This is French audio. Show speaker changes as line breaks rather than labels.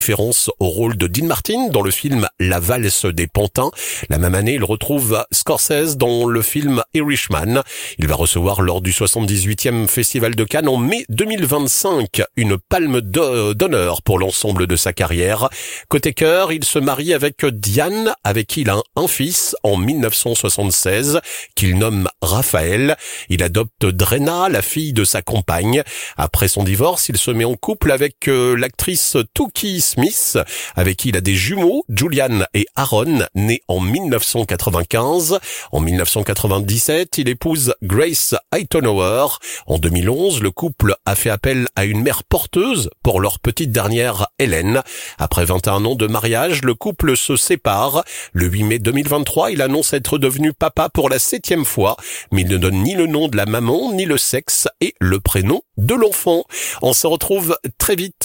Référence au rôle de Dean Martin dans le film La valse des pantins. La même année, il retrouve Scorsese dans le film Irishman. Il va recevoir lors du 78e Festival de Cannes en mai 2025 une palme d'honneur pour l'ensemble de sa carrière. Côté cœur, il se marie avec Diane, avec qui il a un fils en 1976 qu'il nomme Raphaël. Il adopte Drena, la fille de sa compagne. Après son divorce, il se met en couple avec l'actrice Toukie Smith, avec qui il a des jumeaux, Julian et Aaron, nés en 1995. En 1997, il épouse Grace Hightower. En 2011, le couple a fait appel à une mère porteuse pour leur petite dernière, Hélène. Après 21 ans de mariage, le couple se sépare. Le 8 mai 2023, il annonce être devenu papa pour la 7e fois, mais il ne donne ni le nom de la maman, ni le sexe et le prénom de l'enfant. On se retrouve très vite